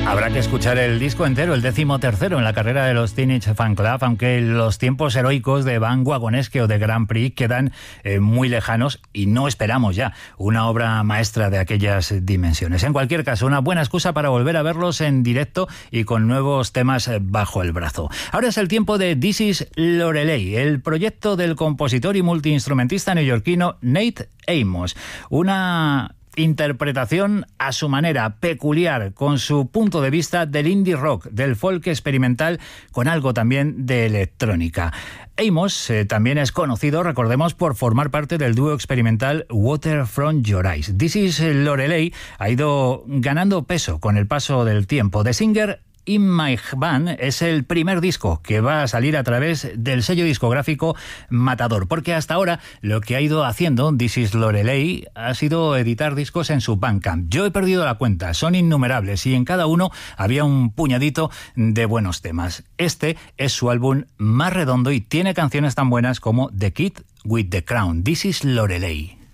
Habrá que escuchar el disco entero, el 13º en la carrera de los Teenage Fanclub, aunque los tiempos heroicos de Van Wagonesque o de Grand Prix quedan muy lejanos y no esperamos ya una obra maestra de aquellas dimensiones. En cualquier caso, una buena excusa para volver a verlos en directo y con nuevos temas bajo el brazo. Ahora es el tiempo de This Is Lorelei, el proyecto del compositor y multiinstrumentista neoyorquino Nate Amos. Una interpretación a su manera, peculiar, con su punto de vista del indie rock, del folk experimental, con algo también de electrónica. Amos también es conocido, recordemos, por formar parte del dúo experimental Water From Your Eyes. This Is Lorelei ha ido ganando peso con el paso del tiempo. The Singer In My Band es el primer disco que va a salir a través del sello discográfico Matador, porque hasta ahora lo que ha ido haciendo This Is Lorelei ha sido editar discos en su Bandcamp. Yo he perdido la cuenta, son innumerables y en cada uno había un puñadito de buenos temas. Este es su álbum más redondo y tiene canciones tan buenas como The Kid with the Crown. This Is Lorelei.